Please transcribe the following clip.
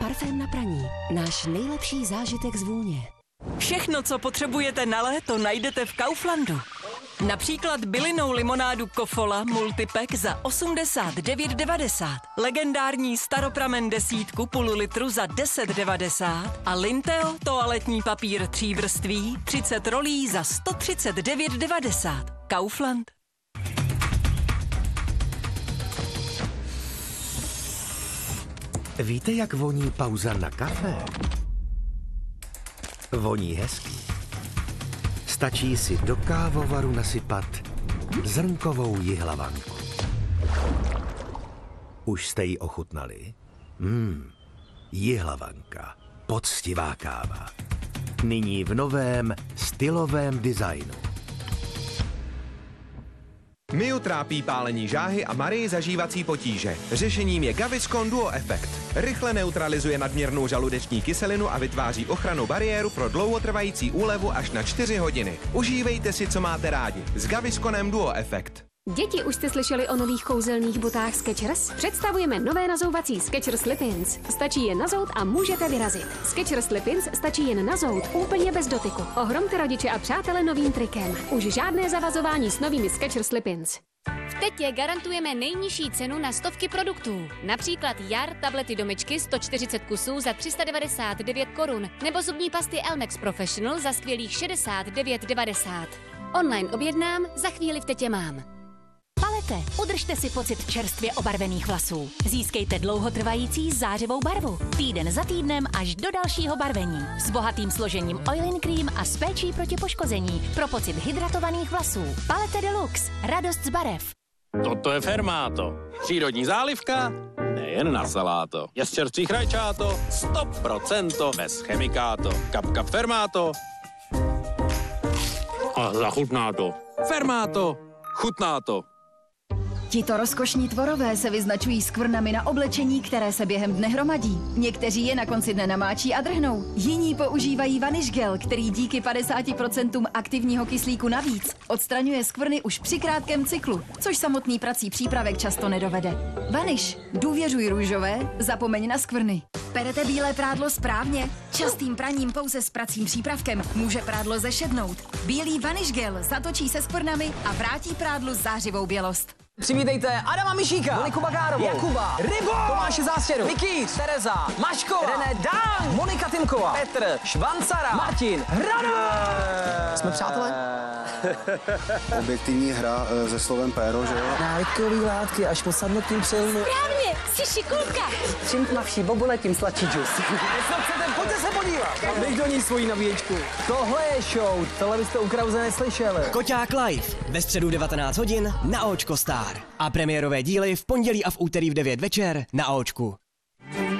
Parfém na praní. Náš nejlepší zážitek z vůně. Všechno, co potřebujete na léto, najdete v Kauflandu. Například bylinnou limonádu Kofola Multipack za 89,90. Legendární staropramen desítku půl litru za 10,90. A Linteo toaletní papír 3 vrství 30 rolí za 139,90. Kaufland. Víte, jak voní pauza na kafe? Voní hezký. Stačí si do kávovaru nasypat zrnkovou jihlavanku. Už jste ji ochutnali? Jihlavanka. Poctivá káva. Nyní v novém stylovém designu. Miu trápí pálení žáhy a Marii zažívací potíže. Řešením je Gaviscon Duo Effect. Rychle neutralizuje nadměrnou žaludeční kyselinu a vytváří ochrannou bariéru pro dlouhotrvající úlevu až na 4 hodiny. Užívejte si, co máte rádi. S Gavisconem Duo Effect. Děti, už jste slyšeli o nových kouzelných botách Skechers? Představujeme nové nazouvací Skechers Slip-ins. Stačí jen nazout a můžete vyrazit. Skechers Slip-ins stačí jen nazout, úplně bez dotyku. Ohromte rodiče a přátele novým trikem. Už žádné zavazování s novými Skechers Slip-ins. V Tetě garantujeme nejnižší cenu na stovky produktů. Například Jar tablety do myčky 140 kusů za 399 korun nebo zubní pasty Elmex Professional za skvělých 69,90. Online objednám, za chvíli v Tetě mám. Palete, udržte si pocit čerstvě obarvených vlasů. Získejte dlouhotrvající zářivou barvu. Týden za týdnem až do dalšího barvení. S bohatým složením Oil-in Cream a s péčí proti poškození pro pocit hydratovaných vlasů. Palete Deluxe. Radost z barev. Toto je Fermáto. Přírodní zálivka, nejen na saláto. Je z čerstvých rajčáto, 100% bez chemikáto. Kap Fermáto. A zachutná to. Fermáto. Chutná to. Tito rozkošní tvorové se vyznačují skvrnami na oblečení, které se během dne hromadí. Někteří je na konci dne namáčí a drhnou. Jiní používají Vanish Gel, který díky 50% aktivního kyslíku navíc odstraňuje skvrny už při krátkém cyklu, což samotný prací přípravek často nedovede. Vanish. Důvěřuj růžové, zapomeň na skvrny. Perete bílé prádlo správně? Častým praním pouze s pracím přípravkem může prádlo zešednout. Bílý Vanish Gel zatočí se skvrnami a vrátí prádlu zářivou bělost. Přivítejte Adama Mišíka, Moniku Bagárovou, Jakuba, Rybo, Tomáše Zástěru, Vicky, Tereza, Maškova, René Dán, Monika Timková, Petr, Švancara, Martin, Hrada. Jsme přátelé? Objektivní hra se slovem péro, že jo? Návykový látky až po samotným přilnu. Správně, jsi šikulka. Čím tmavší bobule, tím sladší džus. Pojďte se podívat. Dej do ní svoji nabíječku. Tohle je show, tohle byste u Krause neslyšeli. Koťák live ve středu 19 hodin na Očko Star. A premiérové díly v pondělí a v úterý v 9 večer na Očku.